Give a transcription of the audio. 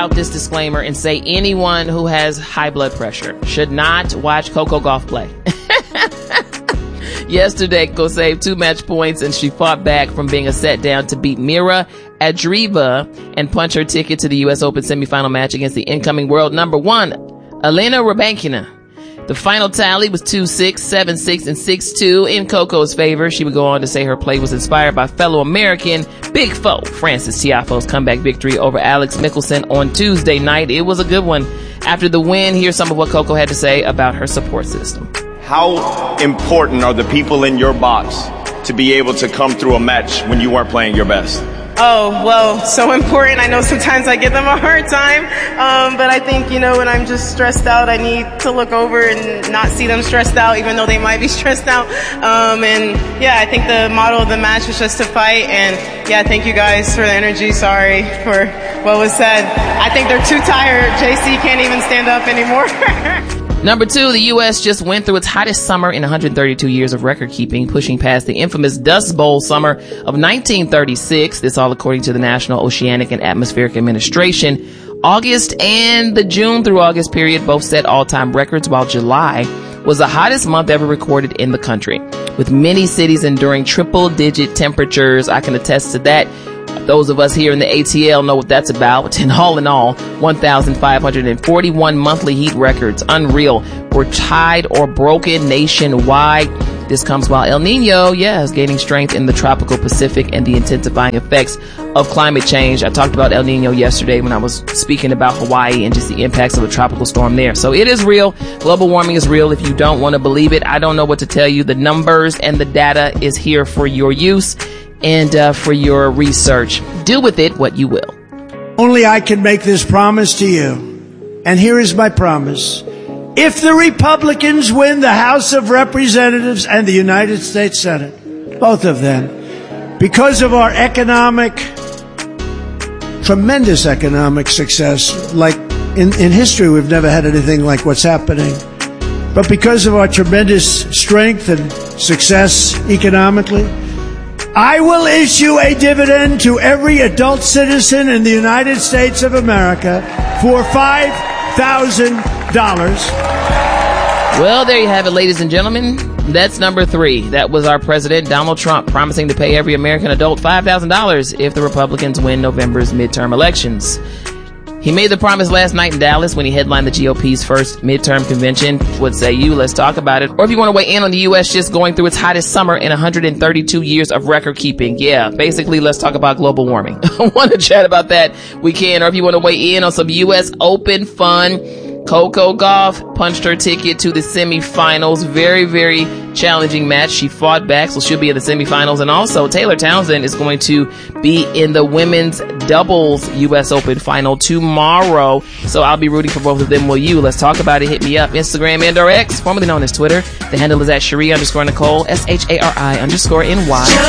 out this disclaimer and say anyone who has high blood pressure should not watch Coco Gauff play. Yesterday, Coco saved 2 match points, and she fought back from being a set down to beat Mira Andreeva and punch her ticket to the U.S. Open semifinal match against the incoming world number 1, Elena Rybakina. The final tally was 2-6, 7-6, and 6-2 in Coco's favor. She would go on to say her play was inspired by fellow American big foe Frances Tiafoe's comeback victory over Alex Michelsen on Tuesday night. It was a good one. After the win, here's some of what Coco had to say about her support system. How important are the people in your box to be able to come through a match when you weren't playing your best? Oh, well, so important. I know sometimes I give them a hard time, but I think, when I'm just stressed out, I need to look over and not see them stressed out, even though they might be stressed out. I think the model of the match was just to fight, and thank you guys for the energy. Sorry for what was said. I think they're too tired. JC can't even stand up anymore. Number 2, the U.S. just went through its hottest summer in 132 years of record keeping, pushing past the infamous Dust Bowl summer of 1936. This all according to the National Oceanic and Atmospheric Administration. August and the June through August period both set all-time records, while July was the hottest month ever recorded in the country, with many cities enduring triple-digit temperatures. I can attest to that. Those of us here in the ATL know what that's about. And all in all, 1,541 monthly heat records, unreal, were tied or broken nationwide. This comes while El Nino, is gaining strength in the tropical Pacific and the intensifying effects of climate change. I talked about El Nino yesterday when I was speaking about Hawaii and just the impacts of a tropical storm there. So it is real. Global warming is real. If you don't want to believe it, I don't know what to tell you. The numbers and the data is here for your use and for your research. Do with it what you will. Only I can make this promise to you. And here is my promise. If the Republicans win the House of Representatives and the United States Senate, both of them, because of our tremendous economic success, like in history we've never had anything like what's happening, but because of our tremendous strength and success economically, I will issue a dividend to every adult citizen in the United States of America for $5,000. Well, there you have it, ladies and gentlemen. That's number 3. That was our president, Donald Trump, promising to pay every American adult $5,000 if the Republicans win November's midterm elections. He made the promise last night in Dallas when he headlined the GOP's first midterm convention. What say you? Let's talk about it. Or if you want to weigh in on the U.S. just going through its hottest summer in 132 years of record keeping. Basically, let's talk about global warming. I want to chat about that. We can. Or if you want to weigh in on some U.S. Open fun. Coco Gauff punched her ticket to the semifinals. Very, very challenging match. She fought back, so she'll be in the semifinals. And also, Taylor Townsend is going to be in the women's doubles U.S. Open final tomorrow. So I'll be rooting for both of them. Will you? Let's talk about it. Hit me up. Instagram and or X, formerly known as Twitter. The handle is at Cherie_Nicole, SHARI_NY.